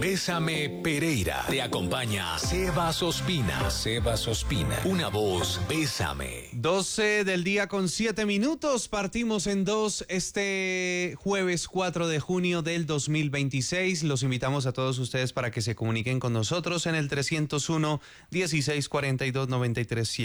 Bésame Pereira. Te acompaña Sebas Ospina. Sebas Ospina. Una voz, bésame. 12 del día con 7 minutos. Partimos en 2 este jueves 4 de junio del 2026. Los invitamos a todos ustedes para que se comuniquen con nosotros en el 301-1642-937.